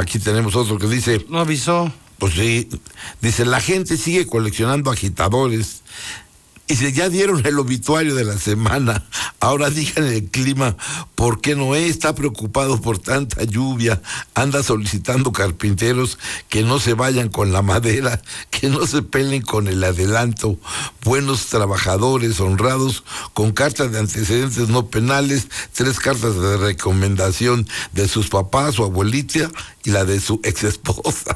aquí tenemos otro que dice... No avisó. Pues sí, dice, la gente sigue coleccionando agitadores. Dice, ya dieron el obituario de la semana, ahora digan el clima, ¿por qué Noé está preocupado por tanta lluvia? Anda solicitando carpinteros que no se vayan con la madera, que no se peleen con el adelanto, buenos trabajadores, honrados, con cartas de antecedentes no penales, 3 cartas de recomendación de sus papás, su abuelita y la de su exesposa.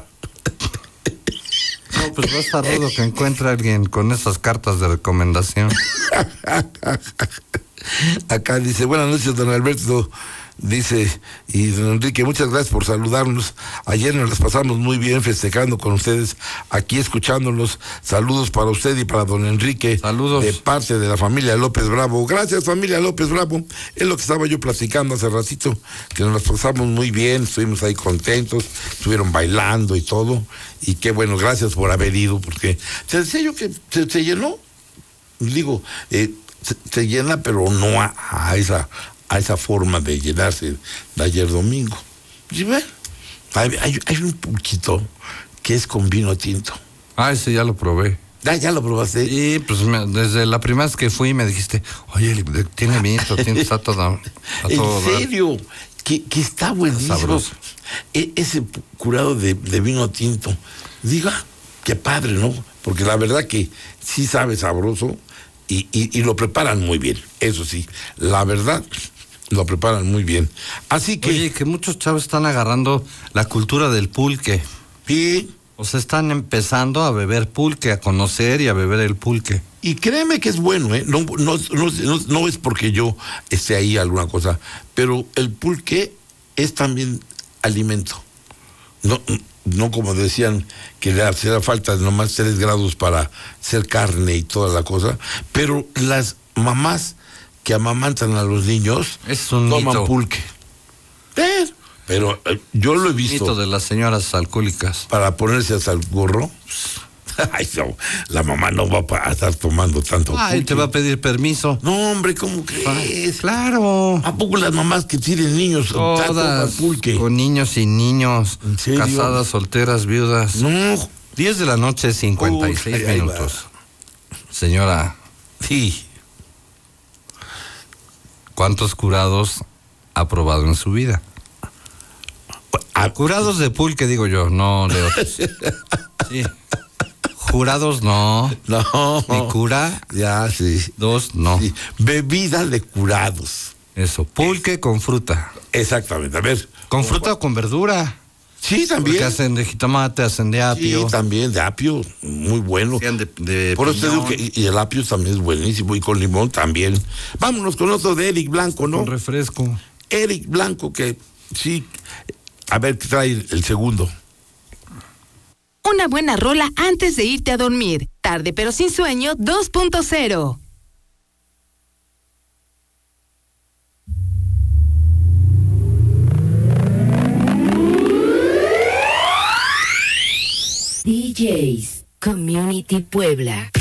No, pues va a estar rudo que encuentre a alguien con esas cartas de recomendación. Acá dice, buenas noches, don Alberto. Dice, y don Enrique, muchas gracias por saludarnos. Ayer nos las pasamos muy bien festejando con ustedes, aquí escuchándolos. Saludos para usted y para don Enrique. Saludos. De parte de la familia López Bravo. Gracias, familia López Bravo. Es lo que estaba yo platicando hace ratito, que nos las pasamos muy bien, estuvimos ahí contentos, estuvieron bailando y todo. Y qué bueno, gracias por haber ido, porque se decía yo que se llenó. Digo, se llena, pero no a esa forma de llenarse de ayer domingo. ¿Sí ve? Hay un poquito que es con vino tinto. Ah, ese ya lo probé. ¿Ya lo probaste? Sí, pues desde la primera vez que fui me dijiste, oye, tiene vinito, está todo. ¿En serio? Que está buenísimo. Sabroso. Ese curado de vino tinto. Diga, qué padre, ¿no? Porque la verdad que sí sabe sabroso y lo preparan muy bien. Eso sí, la verdad, lo preparan muy bien. Así que... Oye, que muchos chavos están agarrando la cultura del pulque. Sí. O sea, están empezando a beber pulque, a conocer y a beber el pulque. Y créeme que es bueno, ¿eh? No es porque yo esté ahí alguna cosa, pero el pulque es también alimento. No como decían que le hacía falta nomás 3 grados para ser carne y toda la cosa, pero las mamás que amamantan a los niños toman mito. Pulque. Pero yo lo he visto. Mito de las señoras alcohólicas. Para ponerse hasta el gorro. Ay, no, la mamá no va a estar tomando tanto pulque. Ay, te va a pedir permiso. No, hombre, ¿cómo crees? Ay, claro. ¿A poco las mamás que tienen niños todas pulque? Con niños y niños. ¿En serio? Casadas, solteras, viudas. No. 10 de la noche, 56 minutos. Señora. Sí. ¿Cuántos curados ha probado en su vida? Curados de pulque, digo yo, no de otros. Sí. Jurados, no. No. Ni cura. Ya, sí. 2, no. Sí. Bebida de curados. Eso, pulque con fruta. Exactamente, a ver. ¿Con fruta o con verdura? Sí, también. Porque hacen de jitomate, hacen de apio. Sí, también de apio, muy bueno. De por eso te digo que y el apio también es buenísimo, y con limón también. Vámonos con otro de Eric Blanco, ¿no? Con refresco. Eric Blanco, que sí, a ver qué trae el segundo. Una buena rola antes de irte a dormir. Tarde pero sin sueño 2.0. DJs Community Puebla.